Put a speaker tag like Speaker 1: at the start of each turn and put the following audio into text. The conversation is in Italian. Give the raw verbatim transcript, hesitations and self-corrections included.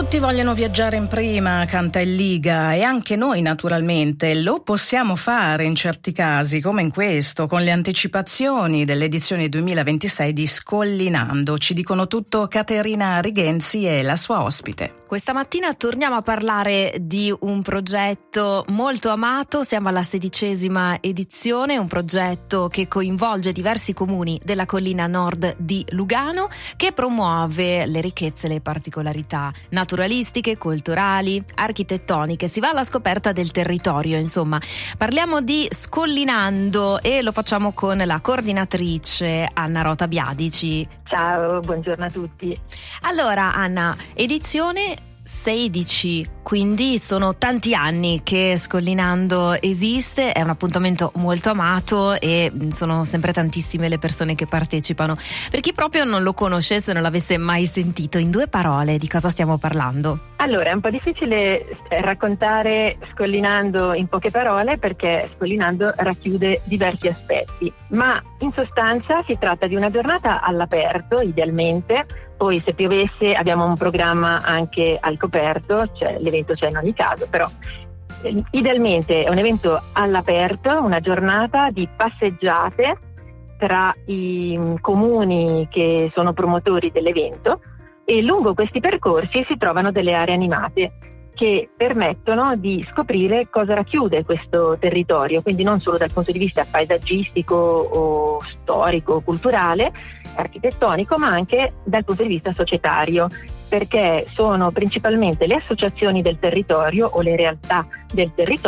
Speaker 1: Tutti vogliono viaggiare in prima, canta il Liga, e anche noi naturalmente lo possiamo fare in certi casi, come in questo, con le anticipazioni dell'edizione duemilaventisei di Scollinando. Ci dicono tutto Caterina Rigenzi e la sua ospite.
Speaker 2: Questa mattina torniamo a parlare di un progetto molto amato, siamo alla sedicesima edizione, un progetto che coinvolge diversi comuni della collina nord di Lugano, che promuove le ricchezze e le particolarità naturalistiche, culturali, architettoniche. Si va alla scoperta del territorio, insomma. Parliamo di Scollinando e lo facciamo con la coordinatrice Anna Rota Biadici.
Speaker 3: Ciao, buongiorno a tutti.
Speaker 2: Allora Anna, edizione sedici, quindi sono tanti anni che Scollinando esiste, è un appuntamento molto amato e sono sempre tantissime le persone che partecipano. Per chi proprio non lo conoscesse, non l'avesse mai sentito, in due parole di cosa stiamo parlando?
Speaker 3: Allora, è un po' difficile raccontare Scollinando in poche parole perché Scollinando racchiude diversi aspetti, ma in sostanza si tratta di una giornata all'aperto, idealmente. Poi se piovesse abbiamo un programma anche al coperto, cioè l'evento c'è in ogni caso, però eh, idealmente è un evento all'aperto, una giornata di passeggiate tra i comuni che sono promotori dell'evento, e lungo questi percorsi si trovano delle aree animate che permettono di scoprire cosa racchiude questo territorio, quindi non solo dal punto di vista paesaggistico o storico, culturale, architettonico, ma anche dal punto di vista societario, perché sono principalmente le associazioni del territorio o le realtà del territorio